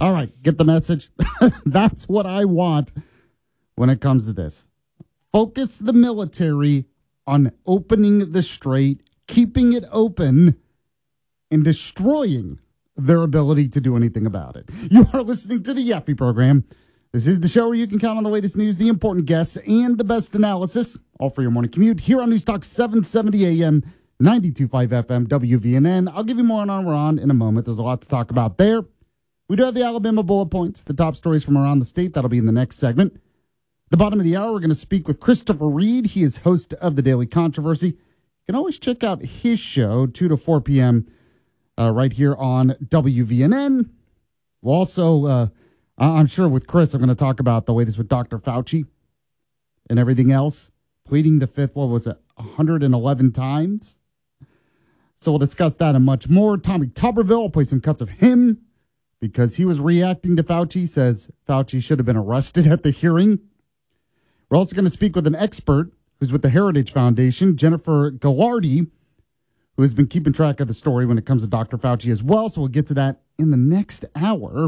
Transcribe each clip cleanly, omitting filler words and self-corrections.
All right, get the message. That's what I want when it comes to this. Focus the military on opening the strait, keeping it open, and destroying their ability to do anything about it. You are listening to the Yaffe program. This is the show where you can count on the latest news, the important guests, and the best analysis, all for your morning commute here on News Talk 770 AM, 92.5 FM, WVNN. I'll give you more on Iran in a moment. There's a lot to talk about there. We do have the Alabama bullet points, the top stories from around the state. That'll be in the next segment. The bottom of the hour, we're going to speak with Christopher Reed. He is host of the Daily Controversy. You can always check out his show, 2 to 4 p.m., right here on WVNN. We'll also, I'm sure with Chris, I'm going to talk about the latest with Dr. Fauci and everything else. Pleading the fifth, 111 times? So we'll discuss that and much more. Tommy Tuberville, will play some cuts of him because he was reacting to Fauci, says Fauci should have been arrested at the hearing. We're also going to speak with an expert who's with the Heritage Foundation, Jennifer Gallardi, who has been keeping track of the story when it comes to Dr. Fauci as well. So we'll get to that in the next hour.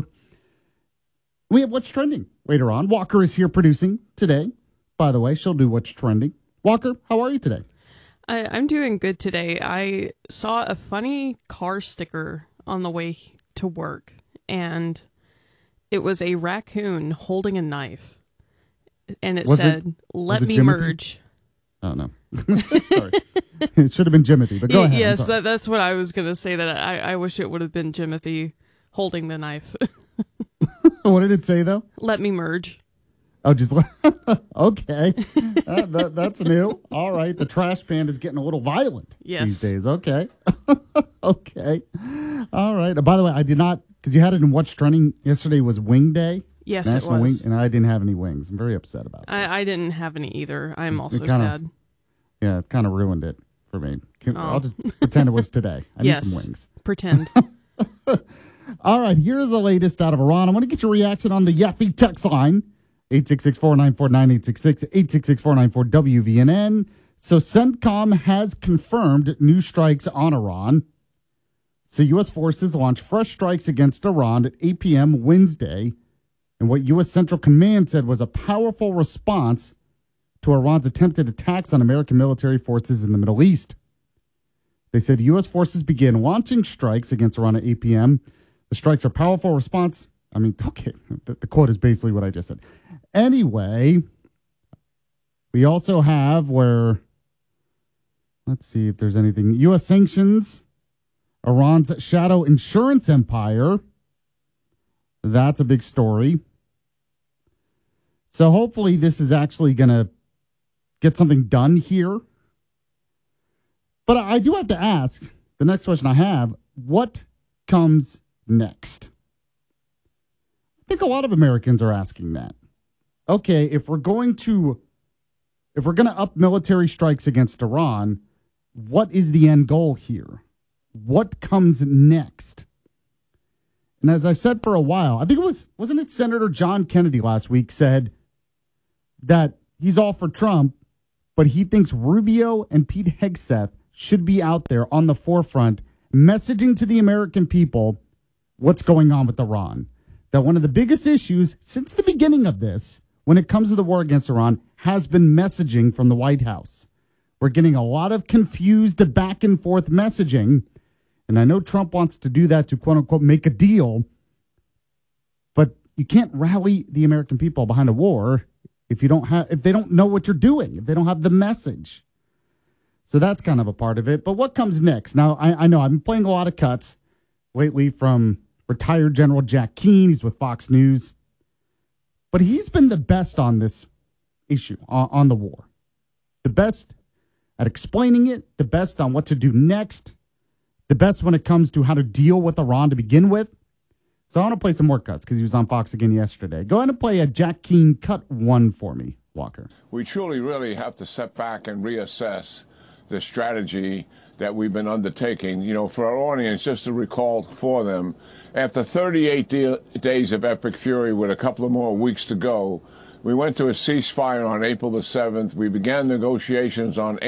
We have What's Trending later on. Walker is here producing today. By the way, she'll do What's Trending. Walker, how are you today? I'm doing good today. I saw a funny car sticker on the way to work, and it was a raccoon holding a knife. And it said, "Let me merge." Oh, no. Sorry. It should have been Jimothy, but go ahead. Yes, that's what I was going to say, that I wish it would have been Jimothy holding the knife. What did it say, though? Let me merge. Oh, just okay. That's new. All right. The trash pan is getting a little violent these days. Okay. Okay. All right. By the way, I did not, because you had it in What's Trending. Yesterday was Wing Day. Yes, National it was. Wing, and I didn't have any wings. I'm very upset about this. I didn't have any either. I'm also sad. Yeah, it kind of ruined it for me. I'll just pretend it was today. I need some wings. Pretend. All right, here's the latest out of Iran. I want to get your reaction on the Yaffe text line, 866-494-9866, 866-494-WVNN. So CENTCOM has confirmed new strikes on Iran. So U.S. forces launched fresh strikes against Iran at 8 p.m. Wednesday. And what U.S. Central Command said was a powerful response to Iran's attempted attacks on American military forces in the Middle East. They said U.S. forces began launching strikes against Iran at 8 p.m. The strikes are a powerful response. I mean, okay, the quote is basically what I just said. Anyway, we also have where, let's see if there's anything. U.S. sanctions Iran's shadow insurance empire. That's a big story. So hopefully this is actually going to get something done here. But I do have to ask, the next question I have, what comes next? I think a lot of Americans are asking that. Okay, if we're going to up military strikes against Iran, what is the end goal here? What comes next? And as I've said for a while, I think wasn't it Senator John Kennedy last week said that he's all for Trump, but he thinks Rubio and Pete Hegseth should be out there on the forefront messaging to the American people what's going on with Iran. That one of the biggest issues since the beginning of this, when it comes to the war against Iran, has been messaging from the White House. We're getting a lot of confused back and forth messaging. And I know Trump wants to do that to, quote unquote, make a deal. But you can't rally the American people behind a war if they don't know what you're doing, if they don't have the message. So that's kind of a part of it. But what comes next? Now, I know I've been playing a lot of cuts lately from retired General Jack Keane. He's with Fox News. But he's been the best on this issue, on the war. The best at explaining it, the best on what to do next, the best when it comes to how to deal with Iran to begin with. So I want to play some more cuts because he was on Fox again yesterday. Go ahead and play a Jack Keane cut 1 for me, Walker. We truly, really have to step back and reassess the strategy that we've been undertaking. You know, for our audience, just to recall for them, after 38 days of epic fury with a couple of more weeks to go, we went to a ceasefire on April the 7th. We began negotiations on